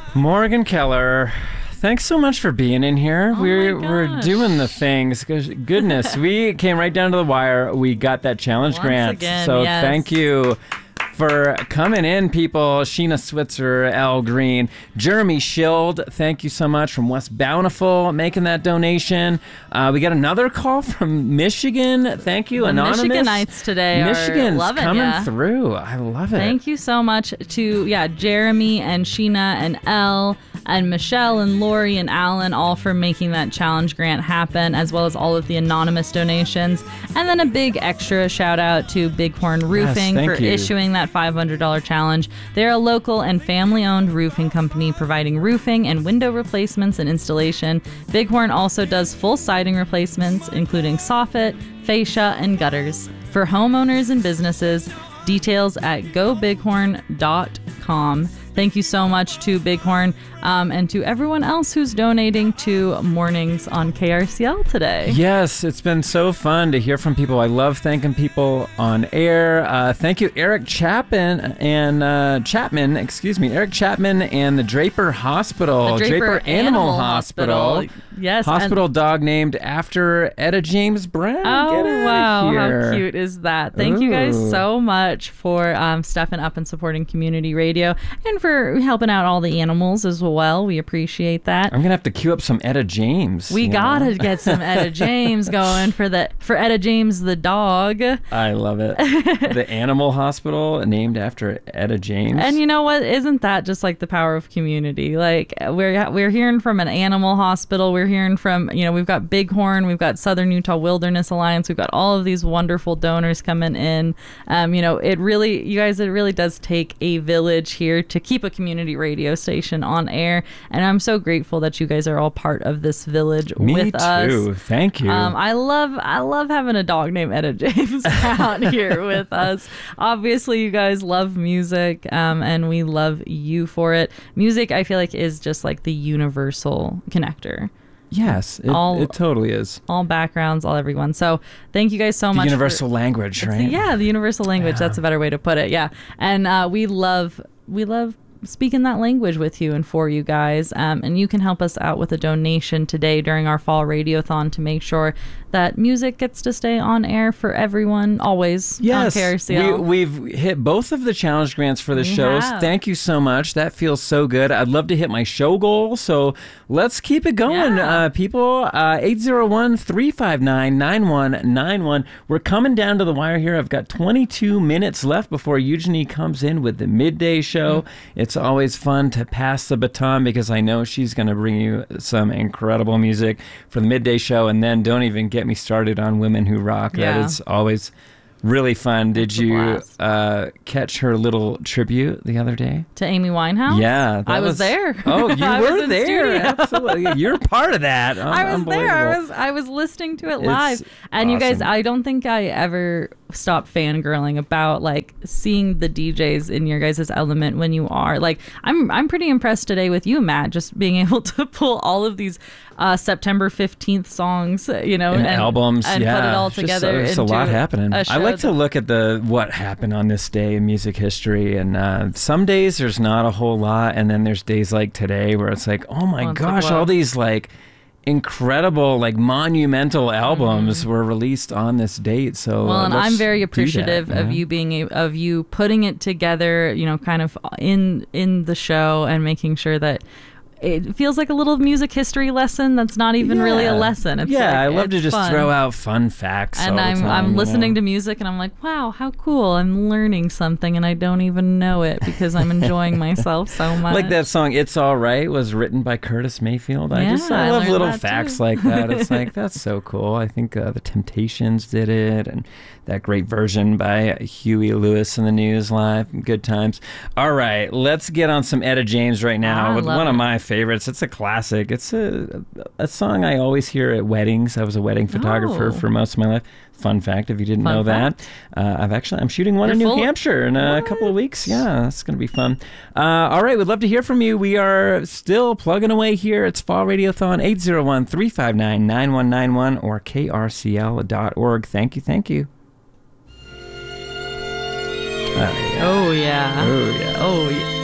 Morgan Keller, thanks so much for being in here. Oh We're doing the things. Goodness, we came right down to the wire. We got that challenge Once grant. again, so yes. Thank you for coming in, people. Sheena Switzer, Al Green, Jeremy Schild, thank you so much, from West Bountiful, making that donation. We got another call from Michigan. Thank you, The Anonymous. Michiganites today Michigan's are loving coming ya. through. I love it. Thank you so much to Jeremy and Sheena and Elle and Michelle and Lori and Alan, all for making that challenge grant happen, as well as all of the anonymous donations. And then a big extra shout out to Bighorn Roofing thank for you. issuing that $500 challenge. They're a local and family-owned roofing company providing roofing and window replacements and installation. Bighorn also does full siding replacements, including soffit, fascia, and gutters. For homeowners and businesses, details at gobighorn.com. Thank you so much to Bighorn and to everyone else who's donating to Mornings on KRCL today. Yes, it's been so fun to hear from people. I love thanking people on air. Thank you, Eric Chapman and Eric Chapman and the Draper Hospital, The Draper Animal Hospital. Yes, hospital dog named after Etta James Brown. Oh, Get outta wow. here. How cute is that? Thank you guys Ooh. so much for stepping up and supporting community radio and for helping out all the animals as well. We appreciate that. I'm gonna have to queue up some Etta James. We gotta get some Etta James going for Etta James the dog. I love it. The Animal Hospital named after Etta James. And you know what? Isn't that just like the power of community? Like we're hearing from an animal hospital. We're hearing from, we've got Bighorn, we've got Southern Utah Wilderness Alliance, we've got all of these wonderful donors coming in. It really does take a village here to keep a community radio station on air, and I'm so grateful that you guys are all part of this village with us. Me too. Thank you. I love having a dog named Etta James out here with us. Obviously, you guys love music, and we love you for it. Music, I feel like, is just like the universal connector. Yes, it totally is. All backgrounds, all everyone. So thank you guys so much. The universal language, right? The universal language. Yeah. That's a better way to put it. Yeah. And we love speaking that language with you and for you guys. And you can help us out with a donation today during our fall radiothon to make sure that music gets to stay on air for everyone always. Yes, on KRCL. we've hit both of the challenge grants for the shows. have. Thank you so much. That feels so good. I'd love to hit my show goal, so let's keep it going, Yeah. people. 801-359-9191. We're coming down to the wire here. I've got 22 minutes left before Eugenie comes in with the midday show. It's always fun to pass the baton because I know she's going to bring you some incredible music for the midday show, and then don't even get me started on Women Who Rock. Yeah. That is always really fun. Did It's a you blast. catch her little tribute the other day? To Amy Winehouse? Yeah. I was there. Oh, you I was were in there. studio. Absolutely. You're part of that. I was there. Unbelievable. I was listening to it It's live. And you guys, awesome. I don't think I ever stopped fangirling about like seeing the DJs in your guys' element when you are like, I'm pretty impressed today with you, Matt, just being able to pull all of these September 15th songs, and albums, and yeah. put it all Just, together. there's a into lot happening. a I show like to that- look at what happened on this day in music history, and some days there's not a whole lot, and then there's days like today where it's like, oh my Well, it's like, gosh, wow. all these like incredible, like monumental albums were released on this date. So well, and I'm very let's do appreciative that, of of you putting it together, kind of in the show and making sure that it feels like a little music history lesson that's not even really a lesson. It's I like, love to it's just fun. throw out fun facts. And all the I'm time, listening to music and I'm like, wow, how cool. I'm learning something and I don't even know it because I'm enjoying myself so much. Like that song "It's All Right" was written by Curtis Mayfield. I Yeah, I love learned little that facts too. like that. It's like, that's so cool. I think the Temptations did it, and that great version by Huey Lewis and the News Live. Good times. All right, let's get on some Etta James right now I with love one of it. my favorites. It's a classic. It's a song I always hear at weddings. I was a wedding photographer Oh. for most of my life. Fun fact, if you didn't Fun know fact. that. I'm shooting one in You're New full- Hampshire in a couple of weeks. Yeah, that's going to be fun. All right, we'd love to hear from you. We are still plugging away here. It's Fall Radiothon, 801-359-9191 or krcl.org. Thank you. Oh, yeah. Oh, yeah. Oh, yeah.